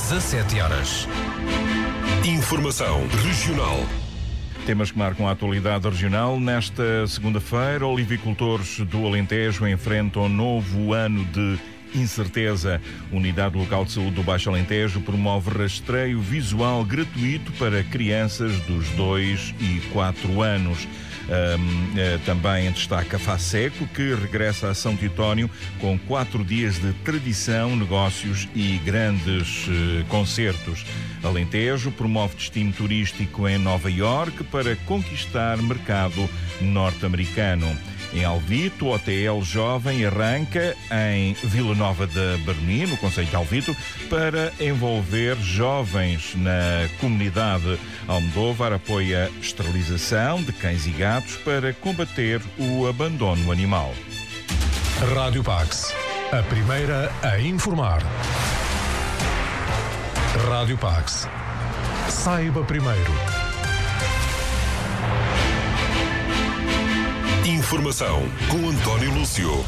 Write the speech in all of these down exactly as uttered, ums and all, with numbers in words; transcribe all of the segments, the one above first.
dezassete horas. Informação regional. Temas que marcam a atualidade regional. Nesta segunda-feira, olivicultores do Alentejo enfrentam um novo ano de incerteza. Unidade Local de Saúde do Baixo Alentejo promove rastreio visual gratuito para crianças dos dois e quatro anos. Um, uh, também em destaque a FASECO, que regressa a São Titónio com quatro dias de tradição, negócios e grandes uh, concertos. Alentejo promove destino turístico em Nova Iorque para conquistar mercado norte-americano. Em Alvito, o Hotel L Jovem arranca em Vila Nova da Baronia, no concelho de Alvito, para envolver jovens na comunidade. Almodóvar apoia esterilização de cães e gatos para combater o abandono animal. Rádio Pax, a primeira a informar. Rádio Pax. Saiba primeiro. Informação com António Lúcio.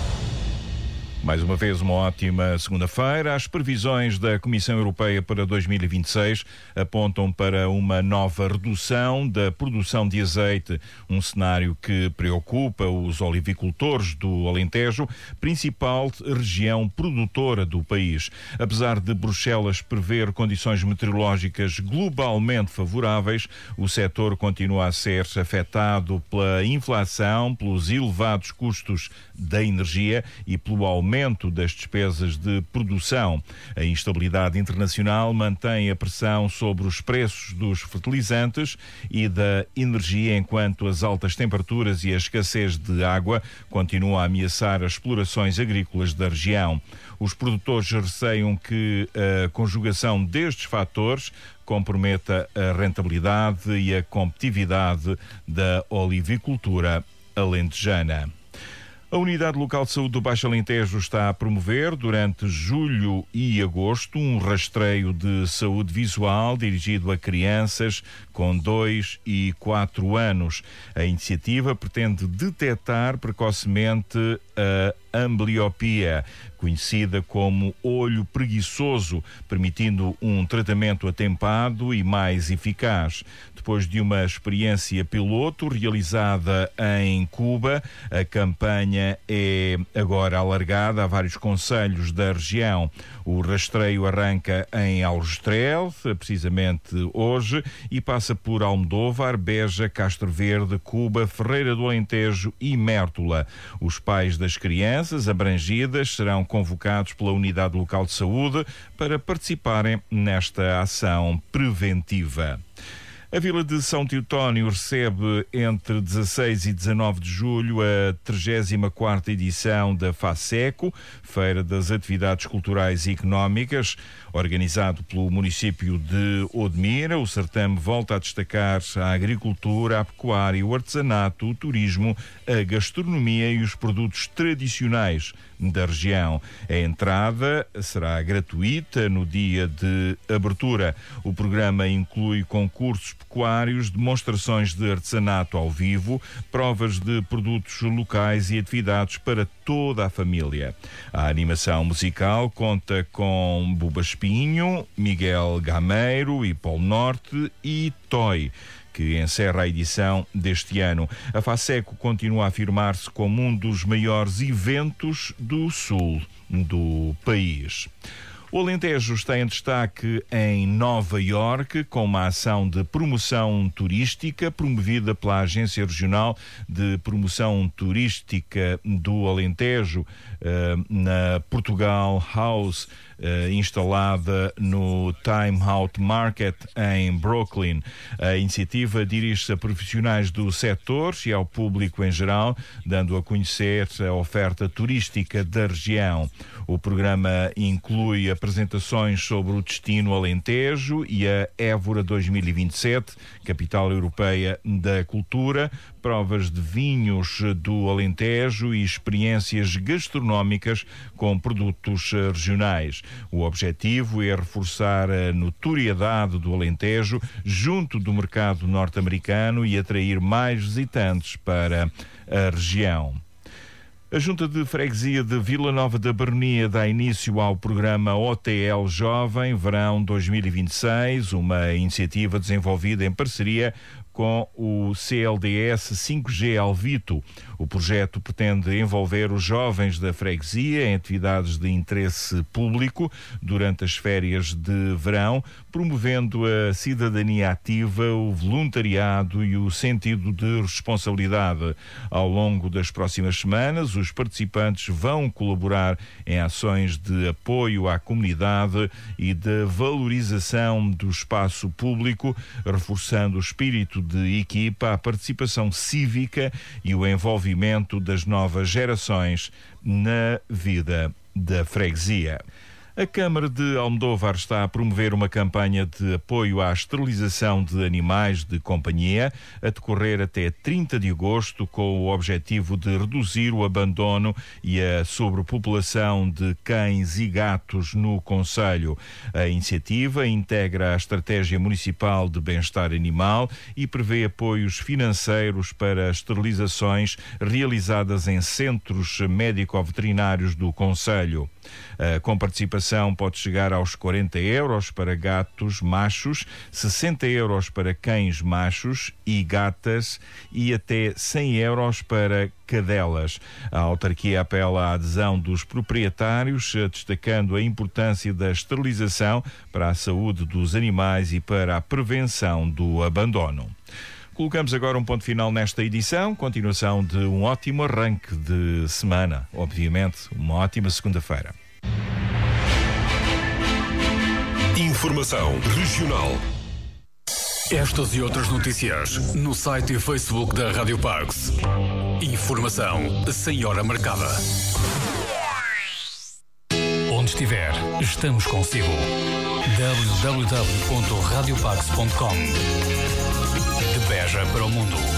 Mais uma vez, uma ótima segunda-feira. As previsões da Comissão Europeia para dois mil e vinte e seis apontam para uma nova redução da produção de azeite, um cenário que preocupa os olivicultores do Alentejo, principal região produtora do país. Apesar de Bruxelas prever condições meteorológicas globalmente favoráveis, o setor continua a ser afetado pela inflação, pelos elevados custos da energia e pelo aumento aumento das despesas de produção. A instabilidade internacional mantém a pressão sobre os preços dos fertilizantes e da energia, enquanto as altas temperaturas e a escassez de água continuam a ameaçar as explorações agrícolas da região. Os produtores receiam que a conjugação destes fatores comprometa a rentabilidade e a competitividade da olivicultura alentejana. A Unidade Local de Saúde do Baixo Alentejo está a promover, durante julho e agosto, um rastreio de saúde visual dirigido a crianças com dois e quatro anos. A iniciativa pretende detectar precocemente a ambliopia, conhecida como olho preguiçoso, permitindo um tratamento atempado e mais eficaz. Depois de uma experiência piloto realizada em Cuba, a campanha é agora alargada a vários concelhos da região. O rastreio arranca em Aljustrel, precisamente hoje, e passa por Almodóvar, Beja, Castro Verde, Cuba, Ferreira do Alentejo e Mértola. Os pais das crianças abrangidas serão convocados pela Unidade Local de Saúde para participarem nesta ação preventiva. A Vila de São Titónio recebe entre dezasseis e dezanove de julho a trigésima quarta edição da FASECO, Feira das Atividades Culturais e Económicas, organizado pelo município de Odmira. O certame volta a destacar a agricultura, a pecuária, o artesanato, o turismo, a gastronomia e os produtos tradicionais da região. A entrada será gratuita no dia de abertura. O programa inclui concursos pecuários, demonstrações de artesanato ao vivo, provas de produtos locais e atividades para toda a família. A animação musical conta com Buba Espinho, Miguel Gameiro e Polo Norte e Toy, que encerra a edição deste ano. A FASECO continua a afirmar-se como um dos maiores eventos do sul do país. O Alentejo está em destaque em Nova Iorque, com uma ação de promoção turística promovida pela Agência Regional de Promoção Turística do Alentejo, na Portugal House, instalada no Time Out Market em Brooklyn. A iniciativa dirige-se a profissionais do setor e ao público em geral, dando a conhecer a oferta turística da região. O programa inclui apresentações sobre o destino Alentejo e a Évora dois mil e vinte e sete, capital europeia da cultura, provas de vinhos do Alentejo e experiências gastronómicas com produtos regionais. O objetivo é reforçar a notoriedade do Alentejo junto do mercado norte-americano e atrair mais visitantes para a região. A Junta de Freguesia de Vila Nova da Baronia dá início ao programa O T L Jovem Verão dois mil e vinte e seis, uma iniciativa desenvolvida em parceria com o C L D S cinco G Alvito. O projeto pretende envolver os jovens da freguesia em atividades de interesse público durante as férias de verão, promovendo a cidadania ativa, o voluntariado e o sentido de responsabilidade. Ao longo das próximas semanas, os participantes vão colaborar em ações de apoio à comunidade e de valorização do espaço público, reforçando o espírito de equipa, a participação cívica e o envolvimento das novas gerações na vida da freguesia. A Câmara de Almodóvar está a promover uma campanha de apoio à esterilização de animais de companhia, a decorrer até trinta de agosto, com o objetivo de reduzir o abandono e a sobrepopulação de cães e gatos no concelho. A iniciativa integra a Estratégia Municipal de Bem-Estar Animal e prevê apoios financeiros para esterilizações realizadas em centros médico-veterinários do concelho. A com participação pode chegar aos quarenta euros para gatos machos, sessenta euros para cães machos e gatas e até cem euros para cadelas. A autarquia apela à adesão dos proprietários, destacando a importância da esterilização para a saúde dos animais e para a prevenção do abandono. Colocamos agora um ponto final nesta edição, continuação de um ótimo arranque de semana, obviamente, uma ótima segunda-feira. Informação regional. Estas e outras notícias no site e Facebook da Rádio Parks. Informação sem hora marcada. Onde estiver, estamos consigo. w w w ponto radio pax ponto com. De Beja para o mundo.